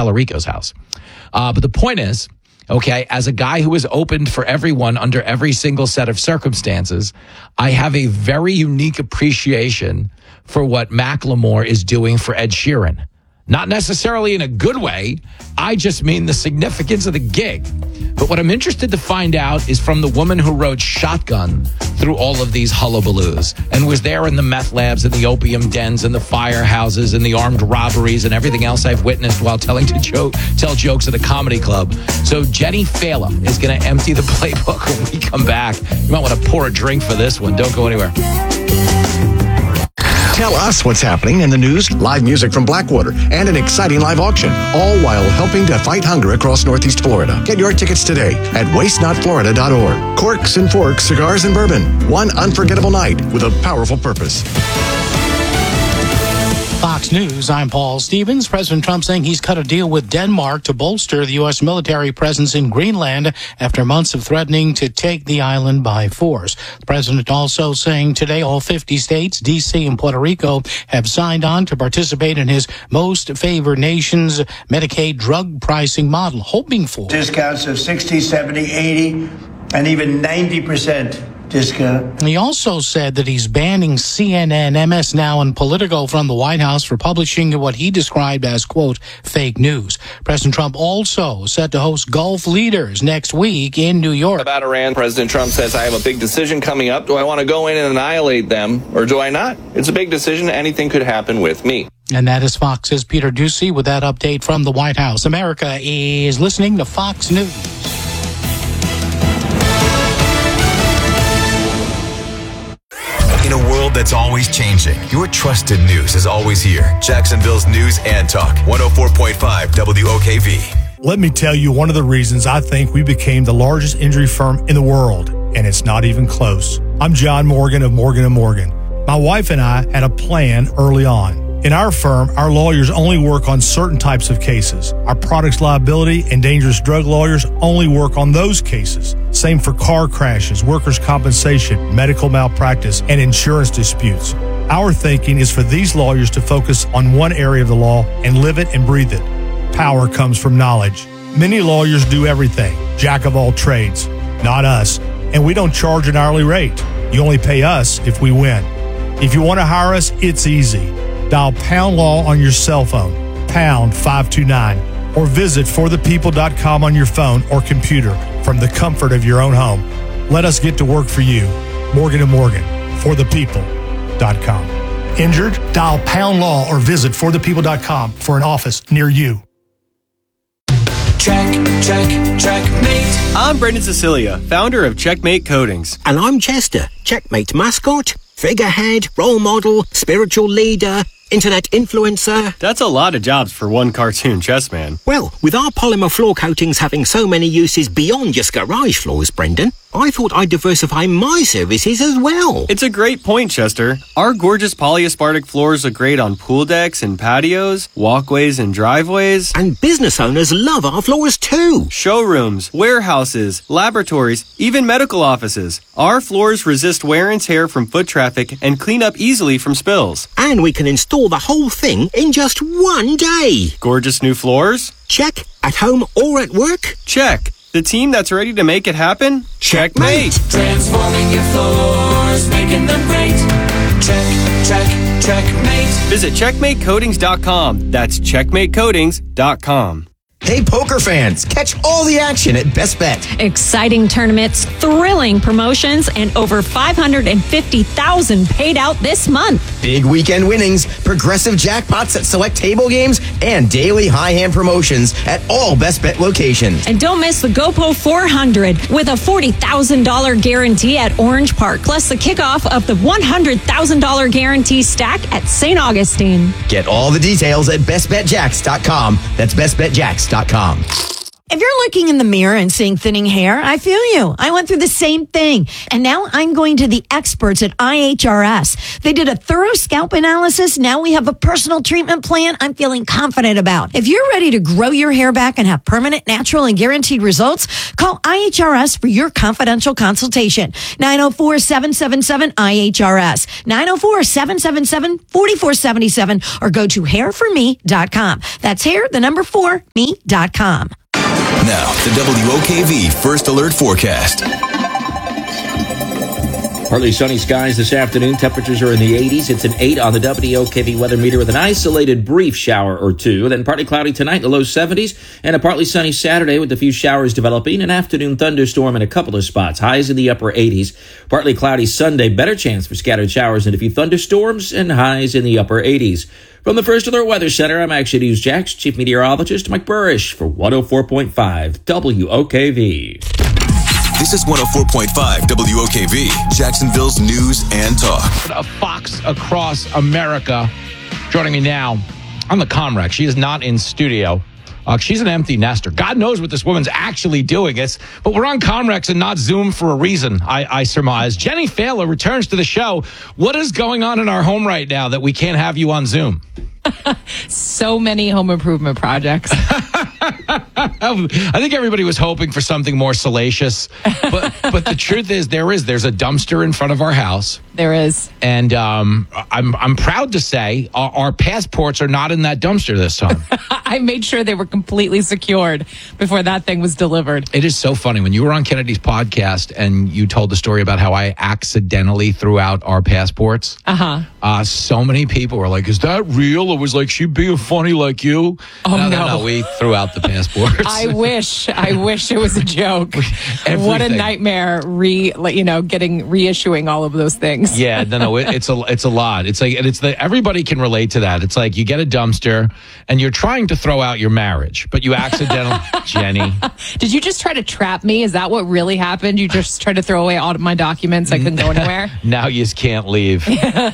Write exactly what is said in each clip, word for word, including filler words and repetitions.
Tallarico's house. Uh, but the point is, okay, as a guy who has opened for everyone under every single set of circumstances, I have a very unique appreciation for what Macklemore is doing for Ed Sheeran. Not necessarily in a good way. I just mean the significance of the gig. But what I'm interested to find out is from the woman who wrote Shotgun through all of these hullabaloos and was there in the meth labs and the opium dens and the firehouses and the armed robberies and everything else I've witnessed while telling to joke, tell jokes at a comedy club. So Jenny Fala is going to empty the playbook when we come back. You might want to pour a drink for this one. Don't go anywhere. Tell us what's happening in the news, live music from Blackwater, and an exciting live auction, all while helping to fight hunger across Northeast Florida. Get your tickets today at waste not florida dot org. Corks and Forks, Cigars and Bourbon. One unforgettable night with a powerful purpose. Fox News, I'm Paul Stevens. President Trump saying he's cut a deal with Denmark to bolster the U S military presence in Greenland after months of threatening to take the island by force. The president also saying today all fifty states, D C and Puerto Rico have signed on to participate in his most favored nations Medicaid drug pricing model, hoping for discounts of sixty, seventy, eighty, and even ninety percent. Discount. He also said that he's banning C N N, M S Now, and Politico from the White House for publishing what he described as, quote, fake news. President Trump also set to host Gulf leaders next week in New York. About Iran, President Trump says, I have a big decision coming up. Do I want to go in and annihilate them, or do I not? It's a big decision. Anything could happen with me. And that is Fox's Peter Doocy with that update from the White House. America is listening to Fox News. In a world that's always changing, your trusted news is always here. Jacksonville's News and Talk, one oh four point five W O K V. Let me tell you one of the reasons I think we became the largest injury firm in the world, and it's not even close. I'm John Morgan of Morgan and Morgan. My wife and I had a plan early on. In our firm, our lawyers only work on certain types of cases. Our products liability and dangerous drug lawyers only work on those cases. Same for car crashes, workers' compensation, medical malpractice, and insurance disputes. Our thinking is for these lawyers to focus on one area of the law and live it and breathe it. Power comes from knowledge. Many lawyers do everything, jack of all trades. Not us. And we don't charge an hourly rate. You only pay us if we win. If you want to hire us, it's easy. Dial Pound Law on your cell phone, pound five two nine, or visit for the people dot com on your phone or computer from the comfort of your own home. Let us get to work for you. Morgan and Morgan, for the people dot com. Injured? Dial Pound Law or visit for the people dot com for an office near you. Check, check, checkmate. I'm Brendan Cecilia, founder of Checkmate Coatings. And I'm Chester, Checkmate mascot, figurehead, role model, spiritual leader, internet influencer. That's a lot of jobs for one cartoon chess man. Well, with our polymer floor coatings having so many uses beyond just garage floors, Brendan, I thought I'd diversify my services as well. It's a great point, Chester. Our gorgeous polyaspartic floors are great on pool decks and patios, walkways and driveways. And business owners love our floors too. Showrooms, warehouses, laboratories, even medical offices. Our floors resist wear and tear from foot traffic and clean up easily from spills. And we can install the whole thing in just one day. Gorgeous new floors? Check. At home or at work? Check. The team that's ready to make it happen? Checkmate! Transforming your floors, making them great. Check, check, checkmate. Visit checkmate coatings dot com. That's checkmate coatings dot com. Hey, poker fans, catch all the action at Best Bet. Exciting tournaments, thrilling promotions, and over five hundred fifty thousand dollars paid out this month. Big weekend winnings, progressive jackpots at select table games, and daily high hand promotions at all Best Bet locations. And don't miss the GoPro four hundred with a forty thousand dollars guarantee at Orange Park, plus the kickoff of the one hundred thousand dollars guarantee stack at Saint Augustine. Get all the details at best bet jacks dot com. That's best bet jacks dot com. If you're looking in the mirror and seeing thinning hair, I feel you. I went through the same thing. And now I'm going to the experts at I H R S. They did a thorough scalp analysis. Now we have a personal treatment plan I'm feeling confident about. If you're ready to grow your hair back and have permanent, natural, and guaranteed results, call I H R S for your confidential consultation. nine oh four, seven seven seven, I H R S. nine oh four, seven seven seven, four four seven seven or go to hair for me dot com. That's hair, the number four, me dot com. Now, the W O K V First Alert Forecast. Partly sunny skies this afternoon. Temperatures are in the eighties. It's an eight on the W O K V weather meter with an isolated brief shower or two. Then partly cloudy tonight in the low seventies. And a partly sunny Saturday with a few showers developing. An afternoon thunderstorm in a couple of spots. Highs in the upper eighties. Partly cloudy Sunday. Better chance for scattered showers and a few thunderstorms. And highs in the upper eighties. From the First Alert Weather Center, I'm Action News Jax Chief Meteorologist Mike Burrish for one oh four point five W O K V. This is one oh four point five W O K V, Jacksonville's news and talk. A Fox across America joining me now on the Comrex. She is not in studio. Uh, she's an empty nester. God knows what this woman's actually doing. It's, but we're on Comrex and not Zoom for a reason, I, I surmise. Jenny Failer returns to the show. What is going on in our home right now that we can't have you on Zoom? So many home improvement projects. I think everybody was hoping for something more salacious, but but the truth is there is there's a dumpster in front of our house. There is, and um, I'm I'm proud to say our, our passports are not in that dumpster this time. I made sure they were completely secured before that thing was delivered. It is so funny when you were on Kennedy's podcast and you told the story about how I accidentally threw out our passports. Uh-huh. Uh, so many people were like, "Is that real?" It was like, "She'd be funny like you." Oh no, no, no, no, we threw out the passports. I wish, I wish it was a joke. Everything. What a nightmare! Re, like, you know, getting reissuing all of those things. Yeah, no, no, it, it's a, it's a lot. It's like, and it's the everybody can relate to that. It's like you get a dumpster and you're trying to throw out your marriage, but you accidentally, Jenny. Did you just try to trap me? Is that what really happened? You just tried to throw away all of my documents? I couldn't go anywhere. Now you just can't leave.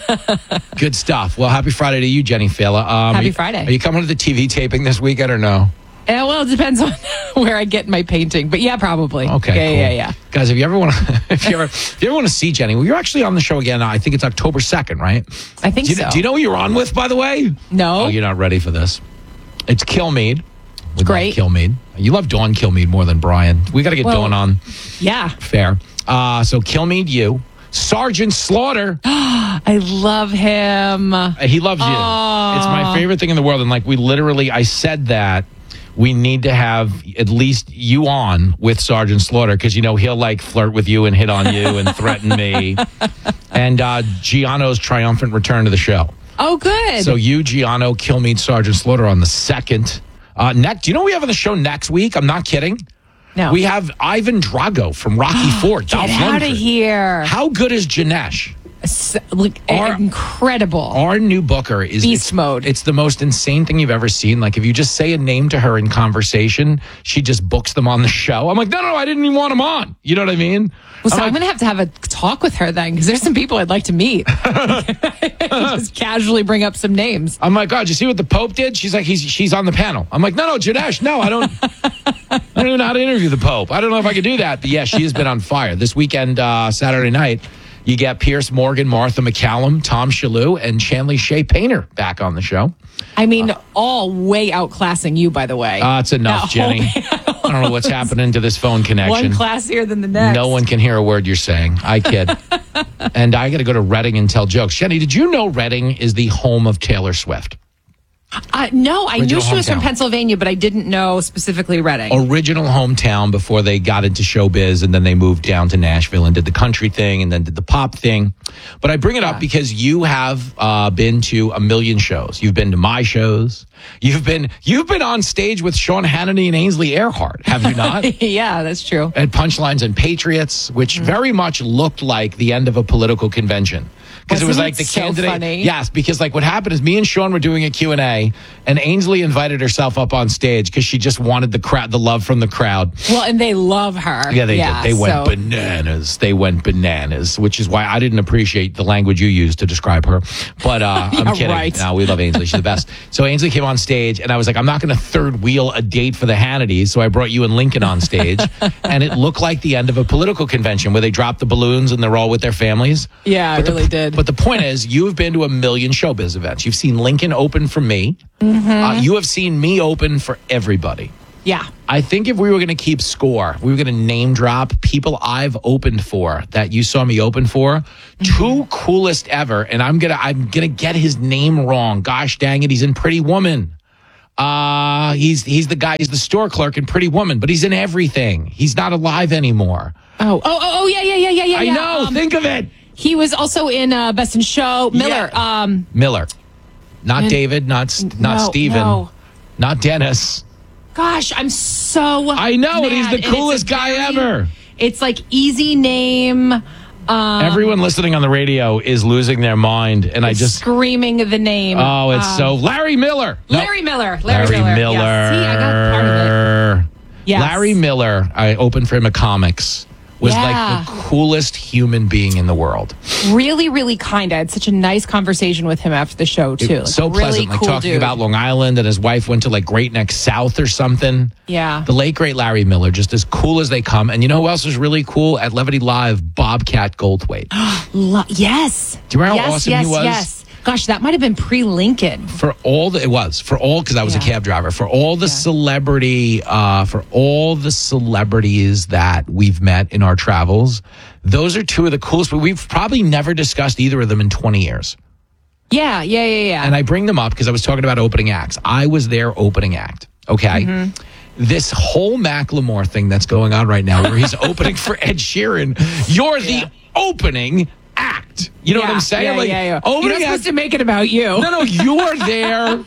Good stuff. Well, happy Friday to you, Jenny Failer. Um, happy are you, Friday. Are you coming to the T V taping this weekend or no? Yeah, well, it depends on where I get my painting, but yeah, probably. Okay, yeah, cool. yeah, yeah. Guys, if you ever want to, if you ever, if you ever want to see Jenny, well, you're actually on the show again. I think it's October second, right? I think do you, so. Do you know who you're on with, by the way? No. Oh, you're not ready for this. It's Kilmeade. We Great. love Kilmeade. You love Dawn Kilmeade more than Brian. We got to get well, Dawn on. Yeah. Fair. Uh, so Kilmeade, you. Sergeant Slaughter. I love him. He loves you. Aww. It's my favorite thing in the world. And like we literally, I said that we need to have at least you on with Sergeant Slaughter because, you know, he'll like flirt with you and hit on you and threaten me. And uh, Giano's triumphant return to the show. Oh, good. So you, Giano, Kilmeade, Sergeant Slaughter on the second. Uh, next, do you know what we have on the show next week? I'm not kidding. No. We have Ivan Drago from Rocky Four. Get out of here. How good is Janesh? So, look, our, incredible. Our new booker is beast it's, mode. It's the most insane thing you've ever seen. Like if you just say a name to her in conversation, she just books them on the show. I'm like, no, no, I didn't even want them on. You know what I mean? Well, so I'm, I'm like, going to have to have a talk with her then because there's some people I'd like to meet. Just casually bring up some names. I'm like, God, you see what the Pope did? She's like, he's she's on the panel. I'm like, no, no, Janesh, no, I don't. I don't even know how to interview the Pope. I don't know if I could do that. But yeah, she has been on fire. This weekend, uh, Saturday night, you get Pierce Morgan, Martha McCallum, Tom Shalhoub, and Chanley Shea Painter back on the show. I mean, uh, all way outclassing you, by the way. Uh, it's enough, that Jenny. I don't know what's happening to this phone connection. One classier than the next. No one can hear a word you're saying. I kid. And I got to go to Reading and tell jokes. Jenny, did you know Reading is the home of Taylor Swift? Uh, no, I Original knew she was hometown. from Pennsylvania, but I didn't know specifically Reading. Original hometown before they got into showbiz, and then they moved down to Nashville and did the country thing and then did the pop thing. But I bring it yeah. up because you have uh, been to a million shows. You've been to my shows. You've been you've been on stage with Sean Hannity and Ainsley Earhart, have you not? Yeah, that's true. At Punchlines and Patriots, which mm-hmm. very much looked like the end of a political convention. Because it was Wasn't like it the so candidate. funny? Yes, because like what happened is me and Sean were doing a Q and A, and Ainsley invited herself up on stage because she just wanted the crowd, the love from the crowd. Well, and they love her. Yeah, they did. They went so- bananas. They went bananas, which is why I didn't appreciate the language you used to describe her. But uh, I'm Yeah, kidding. right. No, we love Ainsley. She's the best. So Ainsley came on stage, and I was like, I'm not going to third wheel a date for the Hannitys. So I brought you and Lincoln on stage, and it looked like the end of a political convention where they drop the balloons and they're all with their families. Yeah, But it really the, did. But the point is, you've been to a million showbiz events. You've seen Lincoln open for me. Mhm. Uh, you have seen me open for everybody. Yeah. I think if we were going to keep score, we were going to name drop people I've opened for that you saw me open for. Two coolest ever, and I'm gonna I'm gonna get his name wrong. Gosh dang it, he's in Pretty Woman. Uh he's he's the guy. He's the store clerk in Pretty Woman, but he's in everything. He's not alive anymore. Oh, oh, oh, oh, yeah, yeah, yeah, yeah, yeah. I yeah. know. Um, think of it. He was also in uh, Best in Show. Miller. Um, Miller, not And- David, not S- not no, Steven, no. not Dennis. Gosh, I'm so. I know, and he's mad. the And it's a coolest guy very- ever. It's like easy name. Um, Everyone listening on the radio is losing their mind, and I just screaming the name. oh, it's Um, so Larry Miller. No. Larry Miller. Larry, Larry Miller. Miller. Yes. See, I got part of it. Yes. Larry Miller, I opened for him at comics, was Yeah. like the coolest human being in the world. Really, really kind. I had such a nice conversation with him after the show too. Like, so really pleasant, like cool talking dude. about Long Island, and his wife went to like Great Neck South or something. Yeah. The late great Larry Miller, just as cool as they come. And you know who else is really cool at Levity Live? Bobcat Goldthwait. Lo- yes. Do you remember how yes, awesome yes, he was? Yes. Gosh, that might have been pre-Lincoln. For all the, it was for all because I was a Yeah. cab driver. For all the celebrity, uh, for all the celebrities that we've met in our travels, those are two of the coolest. But we've probably never discussed either of them in twenty years. Yeah, yeah, yeah, yeah. And I bring them up because I was talking about opening acts. I was their opening act. Okay. Mm-hmm. This whole Macklemore thing that's going on right now, where he's opening for Ed Sheeran, you're the opening act. You know what Yeah, I'm saying? yeah, like, yeah, yeah. opening You're not act- supposed to make it about you. No, no, you're there,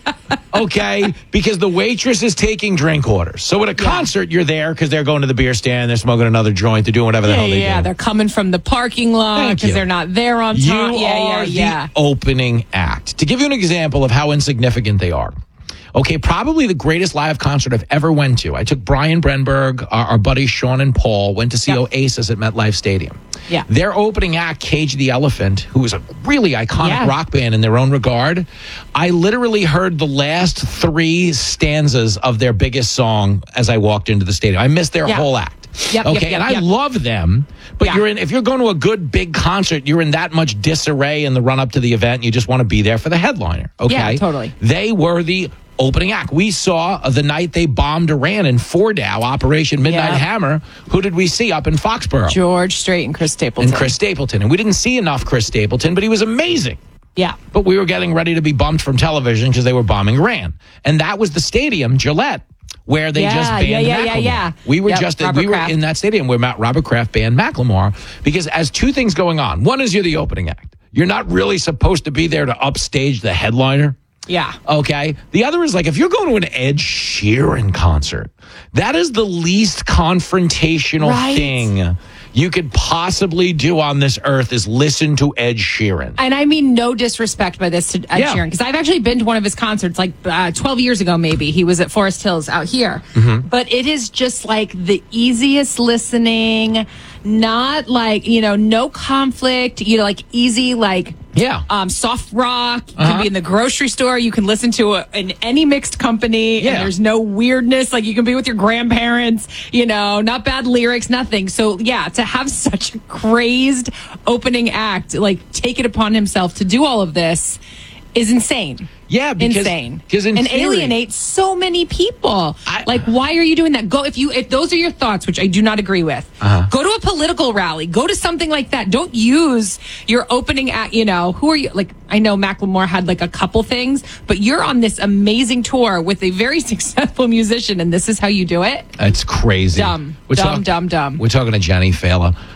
okay, because the waitress is taking drink orders. So at a concert, you're there because they're going to the beer stand, they're smoking another joint, they're doing whatever the Yeah, hell they yeah, do. they're coming from the parking lot Thank because you. they're not there on You time. Yeah, are yeah, yeah. the opening act. To give you an example of how insignificant they are. Okay, probably the greatest live concert I've ever went to. I took Brian Brenberg, our, our buddies Sean and Paul, went to see Oasis at MetLife Stadium. Yeah. Their opening act, Cage the Elephant, who is a really iconic Yeah. rock band in their own regard, I literally heard the last three stanzas of their biggest song as I walked into the stadium. I missed their Yeah. whole act. Yep, okay, yep, yep, and I yep. love them, but Yeah. you're in. If you're going to a good big concert, you're in that much disarray in the run up to the event. You just want to be there for the headliner. Okay, Yeah, totally. They were the opening act. We saw uh, the night they bombed Iran in Fordow, Operation Midnight Yeah. Hammer. Who did we see up in Foxborough? George Strait and Chris Stapleton. And Chris Stapleton, and we didn't see enough Chris Stapleton, but he was amazing. Yeah. But we were getting ready to be bumped from television because they were bombing Iran, and that was the stadium, Gillette, where they Yeah, just banned yeah, yeah, yeah, Macklemore. yeah. We were Yep, just Robert we were Kraft. in that stadium where Matt, Robert Kraft banned Macklemore because as two things going on. One is you're the opening act. You're not really supposed to be there to upstage the headliner. Yeah. Okay. The other is like if you're going to an Ed Sheeran concert, that is the least confrontational Right. thing you could possibly do on this earth is listen to Ed Sheeran. And I mean no disrespect by this to Ed Yeah. Sheeran, because I've actually been to one of his concerts like uh, twelve years ago, maybe. He was at Forest Hills out here. Mm-hmm. But it is just like the easiest listening, not like, you know, no conflict, you know, like easy, like Yeah. um, soft rock. You Uh-huh. can be in the grocery store. You can listen to it in any mixed company. Yeah. And there's no weirdness. Like you can be with your grandparents, you know, not bad lyrics, nothing. So yeah, to have such a crazed opening act, like take it upon himself to do all of this is insane. Yeah, because insane. because in and theory, alienate so many people. I- like, why are you doing that? Go if you if those are your thoughts, which I do not agree with. Uh-huh. Go to a political rally. Go to something like that. Don't use your opening act. You know, who are you? Like, I know Macklemore had like a couple things, but you're on this amazing tour with a very successful musician, and this is how you do it. It's crazy. Dumb. We're Dumb, talk- dumb, dumb. We're talking to Jenny Fela.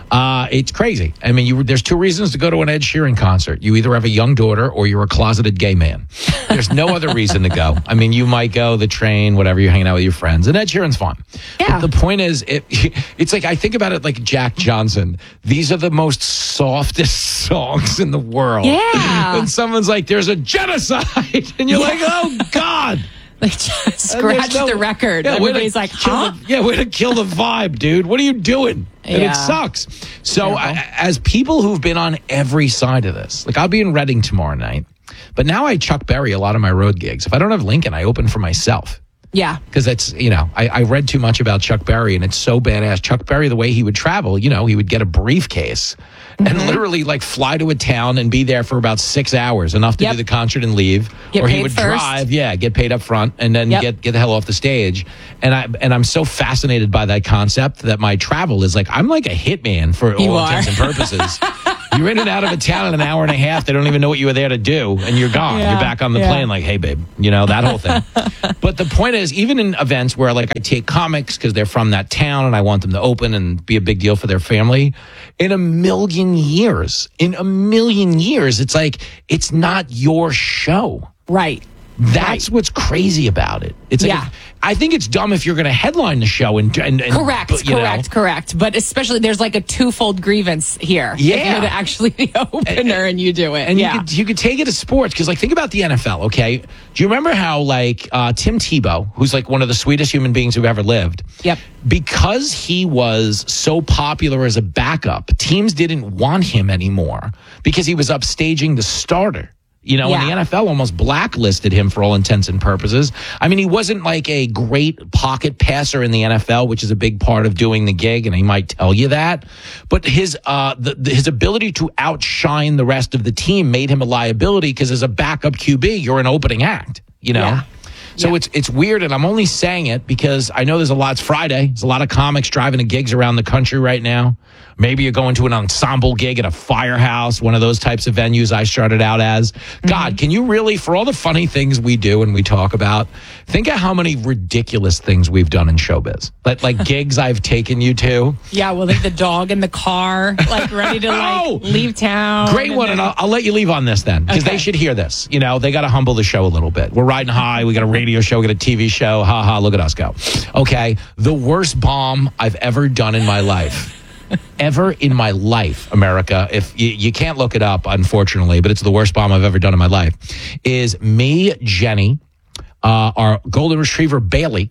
Uh, it's crazy. I mean, you, there's two reasons to go to an Ed Sheeran concert. You either have a young daughter or you're a closeted gay man. There's no other reason to go. I mean, you might go the train, whatever, you're hanging out with your friends, and Ed Sheeran's fun. Yeah. But the point is, it, it's like, I think about it like Jack Johnson. These are the most softest songs in the world. Yeah. And someone's like, there's a genocide. And you're Yeah. like, oh, God. They just scratch no- the record. Yeah, way to Everybody's like, kill huh? the- yeah, way to kill the vibe, dude. What are you doing? And Yeah. it sucks. So, I, as people who've been on every side of this, like I'll be in Reading tomorrow night, but now I Chuck Berry a lot of my road gigs. If I don't have Lincoln, I open for myself. Yeah. Because that's, you know, I, I read too much about Chuck Berry, and it's so badass. Chuck Berry, the way he would travel, you know, he would get a briefcase and Mm-hmm. literally like fly to a town and be there for about six hours, enough to Yep. do the concert and leave. Get or he paid would first. drive, yeah, get paid up front and then Yep. get get the hell off the stage. And I and I'm so fascinated by that concept that my travel is like I'm like a hitman for You all are. intents and purposes. You're in and out of a town in an hour and a half. They don't even know what you were there to do, and you're gone. Yeah, You're back on the yeah. plane like, hey, babe, you know, that whole thing. But the point is, even in events where like I take comics because they're from that town and I want them to open and be a big deal for their family, in a million years, in a million years, it's like, it's not your show. Right. That's what's crazy about it. It's like, Yeah. I think it's dumb if you're going to headline the show and, and, and Correct, you know. correct, correct. But especially, there's like a twofold grievance here. Yeah. If you're the- actually the opener and you do it. And yeah. you could you could take it to sports because, like, think about the N F L. Okay, do you remember how like uh, Tim Tebow, who's like one of the sweetest human beings who ever lived? Yep. Because he was so popular as a backup, teams didn't want him anymore because he was upstaging the starter. You know, and Yeah. the N F L almost blacklisted him for all intents and purposes. I mean, he wasn't like a great pocket passer in the N F L, which is a big part of doing the gig, and he might tell you that. But his uh, the, the, his ability to outshine the rest of the team made him a liability because as a backup Q B, you're an opening act, you know? Yeah. So it's it's weird, and I'm only saying it because I know there's a lot. It's Friday. There's a lot of comics driving to gigs around the country right now. Maybe you're going to an ensemble gig at a firehouse, one of those types of venues I started out as. God, can you really, for all the funny things we do and we talk about, think of how many ridiculous things we've done in showbiz. Like, like gigs I've taken you to. Yeah, well, like the dog in the car, like ready to like Oh! leave town. Great one, and I'll, I'll let you leave on this then, because Okay. they should hear this. You know, they got to humble the show a little bit. We're riding high. We got a radio show. We got a T V show. Ha ha, look at us go. Okay, the worst bomb I've ever done in my life. Ever in my life, America, if you, you can't look it up, unfortunately, but it's the worst bomb I've ever done in my life, is me, Jenny, uh, our golden retriever, Bailey,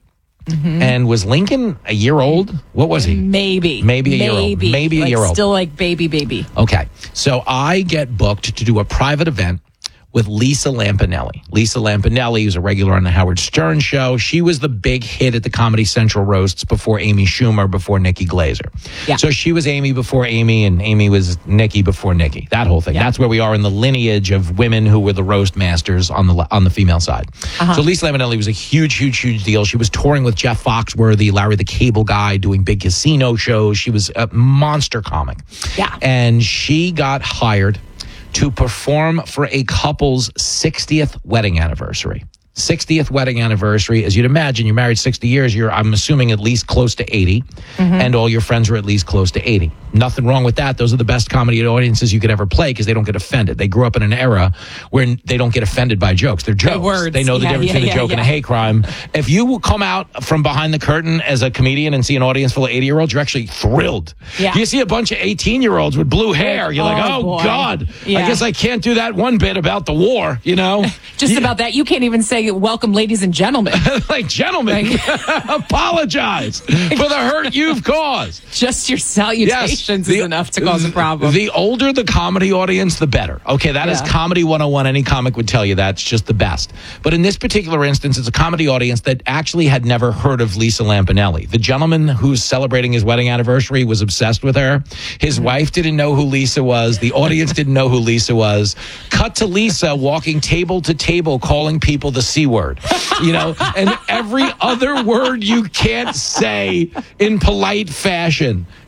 and was Lincoln a year old? What was he? Maybe. Maybe a year old. Maybe. Maybe a Like, year old. Still like baby, baby. Okay. So I get booked to do a private event with Lisa Lampanelli. Lisa Lampanelli, who's a regular on the Howard Stern show. She was the big hit at the Comedy Central roasts before Amy Schumer, before Nikki Glaser. Yeah. So she was Amy before Amy, and Amy was Nikki before Nikki. That whole thing. Yeah. That's where we are in the lineage of women who were the roast masters on the on the female side. Uh-huh. So Lisa Lampanelli was a huge, huge, huge deal. She was touring with Jeff Foxworthy, Larry the Cable Guy, doing big casino shows. She was a monster comic. Yeah. And she got hired to perform for a couple's sixtieth wedding anniversary. sixtieth wedding anniversary. As you'd imagine, you're married sixty years, you're, I'm assuming, at least close to eighty, and all your friends are at least close to eighty. Nothing wrong with that. Those are the best comedy audiences you could ever play because they don't get offended. They grew up in an era where they don't get offended by jokes. They're jokes. words. They know the Yeah, difference yeah, between a yeah, joke and a yeah. hate crime. If you will come out from behind the curtain as a comedian and see an audience full of eighty-year-olds, you're actually thrilled. Yeah. You see a bunch of eighteen-year-olds with blue hair. You're like, Oh, oh, boy. God. I Yeah. guess I can't do that one bit about the war, you know? Just Yeah. about that, you can't even say welcome, ladies and gentlemen. like, gentlemen, apologize for the hurt you've caused. Just your salutations the- is enough to cause a problem. The older the comedy audience, the better. Okay, that is Yeah. comedy one oh one. Any comic would tell you that's just the best. But in this particular instance, it's a comedy audience that actually had never heard of Lisa Lampanelli. The gentleman who's celebrating his wedding anniversary was obsessed with her. His wife didn't know who Lisa was. The audience didn't know who Lisa was. Cut to Lisa walking table to table, calling people the C word. You know, and every other word you can't say in polite fashion.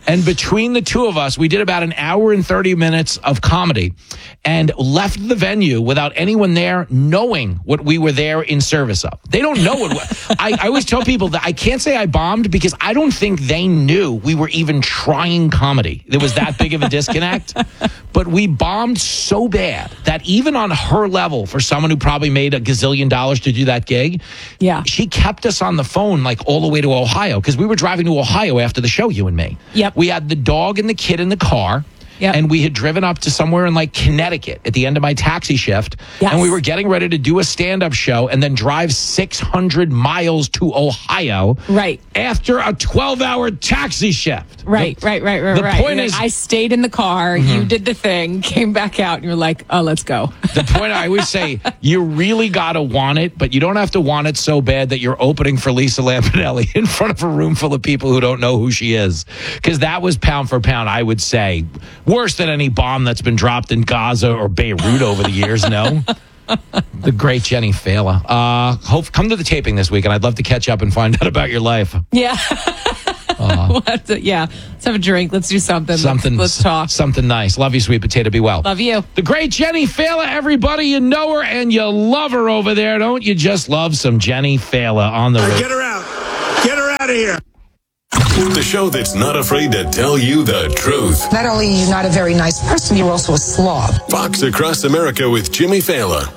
And between the two of us, we did about an hour and thirty minutes of comedy and left the venue without anyone there knowing what we were there in service of. They don't know what. I, I always tell people that I can't say I bombed because I don't think they knew we were even trying comedy. There was that big of a disconnect. But we bombed so bad that even on her level, for someone who probably made a gazillion dollars to do that gig, yeah, she kept us on the phone like all the way to Ohio because we were driving to Ohio after the show, you and me. Yep. We had the dog and the kid in the car. Yep. And we had driven up to somewhere in like Connecticut at the end of my taxi shift. Yes. And we were getting ready to do a stand-up show and then drive six hundred miles to Ohio. Right. After a twelve-hour taxi shift. Right, the, right, right, right, the right. point You're is, like, I stayed in the car, Mm-hmm. you did the thing, came back out, and you're like, oh, let's go. The point I always say, you really got to want it, but you don't have to want it so bad that you're opening for Lisa Lampanelli in front of a room full of people who don't know who she is. Because that was pound for pound, I would say, worse than any bomb that's been dropped in Gaza or Beirut over the years, no? The great Jenny Fela. Uh, hope, come to the taping this week, and I'd love to catch up and find out about your life. Yeah. Uh, we'll to, yeah. Let's have a drink. Let's do something. Something. Let's, let's talk. Something nice. Love you, sweet potato. Be well. Love you. The great Jenny Fela, everybody. You know her and you love her over there. Don't you just love some Jenny Fela on the road? Get her out. Get her out of here. The show that's not afraid to tell you the truth. Not only are you not a very nice person, you're also a slob. Fox Across America with Jimmy Fallon.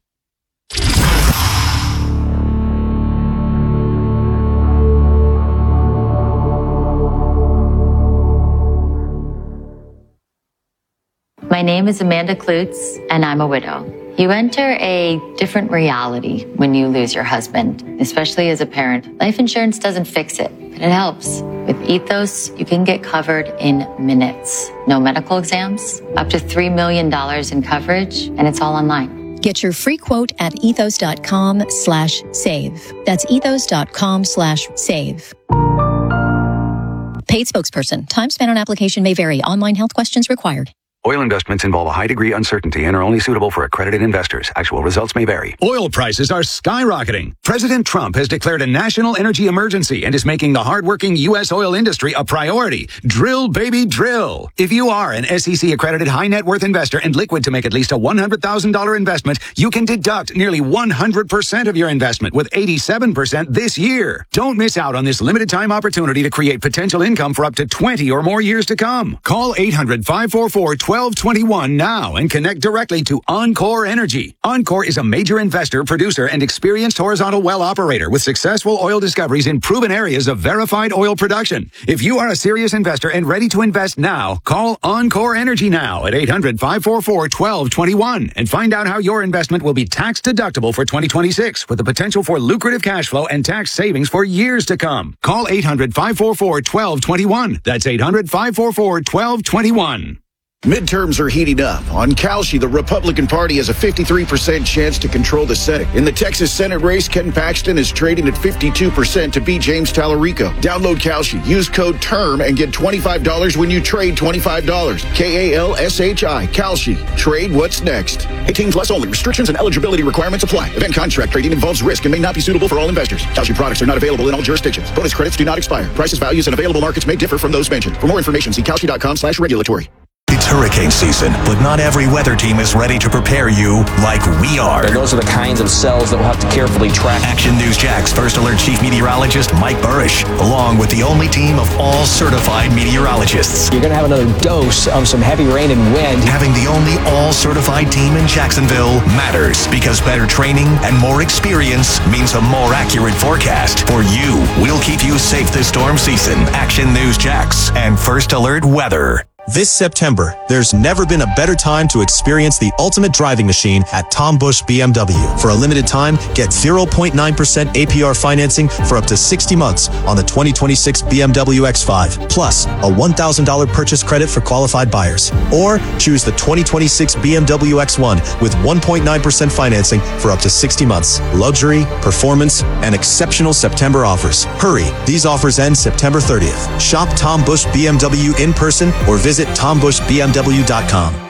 My name is Amanda Klutz, and I'm a widow. You enter a different reality when you lose your husband, especially as a parent. Life insurance doesn't fix it, but it helps. With Ethos, you can get covered in minutes. No medical exams, up to three million dollars in coverage, and it's all online. Get your free quote at ethos.com slash save. That's ethos.com slash save. Paid spokesperson. Time spent on application may vary. Online health questions required. Oil investments involve a high degree of uncertainty and are only suitable for accredited investors. Actual results may vary. Oil prices are skyrocketing. President Trump has declared a national energy emergency and is making the hardworking U S oil industry a priority. Drill, baby, drill. If you are an S E C accredited high net worth investor and liquid to make at least a one hundred thousand dollars investment, you can deduct nearly one hundred percent of your investment with eighty-seven percent this year. Don't miss out on this limited time opportunity to create potential income for up to twenty or more years to come. Call eight hundred, five four four, twelve twenty-one now and connect directly to Encore Energy. Encore is a major investor, producer, and experienced horizontal well operator with successful oil discoveries in proven areas of verified oil production. If you are a serious investor and ready to invest now, call Encore Energy now at eight hundred, five four four, twelve twenty-one and find out how your investment will be tax deductible for twenty twenty-six with the potential for lucrative cash flow and tax savings for years to come. Call eight hundred, five four four, twelve twenty-one. That's eight hundred, five four four, twelve twenty-one. Midterms are heating up. On Kalshi, the Republican Party has a fifty-three percent chance to control the Senate. In the Texas Senate race, Ken Paxton is trading at fifty-two percent to beat James Tallarico. Download Kalshi, use code TERM, and get twenty-five dollars when you trade twenty-five dollars. K A L S H I, Kalshi. Trade what's next. eighteen plus only. Restrictions and eligibility requirements apply. Event contract trading involves risk and may not be suitable for all investors. Kalshi products are not available in all jurisdictions. Bonus credits do not expire. Prices, values, and available markets may differ from those mentioned. For more information, see Kalshi.com slash regulatory. It's hurricane season, but not every weather team is ready to prepare you like we are. And those are the kinds of cells that we'll have to carefully track. Action News Jack's First Alert Chief Meteorologist Mike Burrish, along with the only team of all certified meteorologists. You're going to have another dose of some heavy rain and wind. Having the only all certified team in Jacksonville matters because better training and more experience means a more accurate forecast. For you, we'll keep you safe this storm season. Action News Jax and First Alert Weather. This September, there's never been a better time to experience the ultimate driving machine at Tom Busch B M W. For a limited time, get zero point nine percent A P R financing for up to sixty months on the twenty twenty-six B M W X five, plus a one thousand dollars purchase credit for qualified buyers. Or choose the twenty twenty-six B M W X one with one point nine percent financing for up to sixty months. Luxury, performance, and exceptional September offers. Hurry, these offers end September thirtieth. Shop Tom Busch B M W in person or visit tom busch b m w dot com.